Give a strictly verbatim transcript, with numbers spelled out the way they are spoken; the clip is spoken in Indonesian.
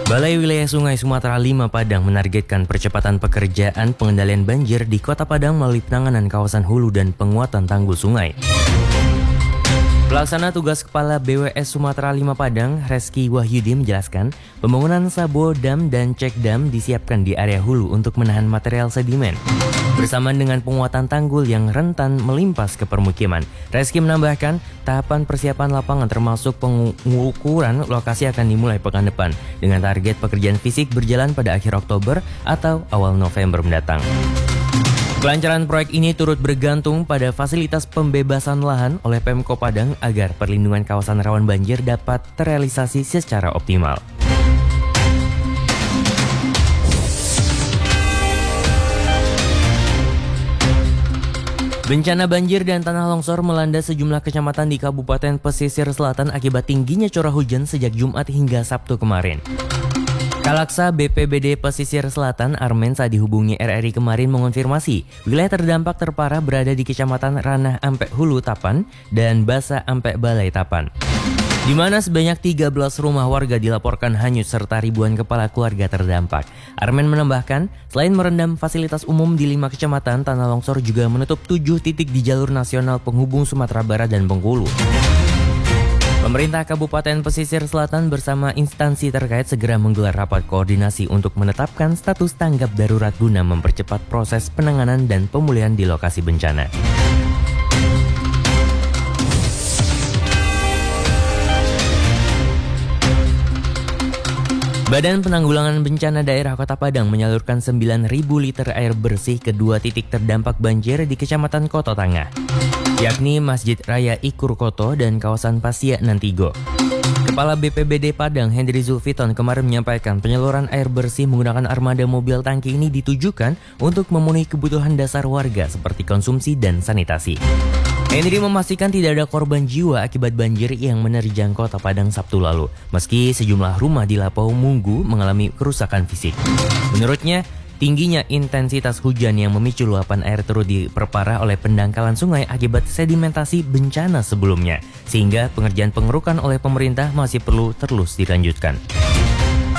Balai Wilayah Sungai Sumatera lima Padang menargetkan percepatan pekerjaan pengendalian banjir di Kota Padang melalui penanganan kawasan hulu dan penguatan tanggul sungai. Pelaksana tugas Kepala B W S Sumatera lima Padang, Reski Wahyudi menjelaskan, pembangunan sabo dam dan cek dam disiapkan di area hulu untuk menahan material sedimen, bersamaan dengan penguatan tanggul yang rentan melimpas ke permukiman. Reski menambahkan, tahapan persiapan lapangan termasuk pengukuran lokasi akan dimulai pekan depan, dengan target pekerjaan fisik berjalan pada akhir Oktober atau awal November mendatang. Kelancaran proyek ini turut bergantung pada fasilitas pembebasan lahan oleh Pemko Padang agar perlindungan kawasan rawan banjir dapat terrealisasi secara optimal. Bencana banjir dan tanah longsor melanda sejumlah kecamatan di Kabupaten Pesisir Selatan akibat tingginya curah hujan sejak Jumat hingga Sabtu kemarin. Kalaksa B P B D Pesisir Selatan Armen saat dihubungi R R I kemarin mengonfirmasi wilayah terdampak terparah berada di Kecamatan Ranah Ampek Hulu Tapan dan Basa Ampek Balai Tapan, di mana sebanyak tiga belas rumah warga dilaporkan hanyut serta ribuan kepala keluarga terdampak. Armen menambahkan, selain merendam fasilitas umum di lima kecamatan, tanah longsor juga menutup tujuh titik di jalur nasional penghubung Sumatera Barat dan Bengkulu. Pemerintah Kabupaten Pesisir Selatan bersama instansi terkait segera menggelar rapat koordinasi untuk menetapkan status tanggap darurat guna mempercepat proses penanganan dan pemulihan di lokasi bencana. Badan Penanggulangan Bencana Daerah Kota Padang menyalurkan sembilan ribu liter air bersih ke dua titik terdampak banjir di Kecamatan Koto Tangah, yakni Masjid Raya Ikur Koto dan kawasan Pasia Nantigo. Kepala B P B D Padang, Hendri Zulfiton, kemarin menyampaikan penyaluran air bersih menggunakan armada mobil tangki ini ditujukan untuk memenuhi kebutuhan dasar warga seperti konsumsi dan sanitasi. Hendri memastikan tidak ada korban jiwa akibat banjir yang menerjang Kota Padang Sabtu lalu, meski sejumlah rumah di Lapau Munggu mengalami kerusakan fisik. Menurutnya, tingginya intensitas hujan yang memicu luapan air turut diperparah oleh pendangkalan sungai akibat sedimentasi bencana sebelumnya, sehingga pengerjaan pengerukan oleh pemerintah masih perlu terus dilanjutkan.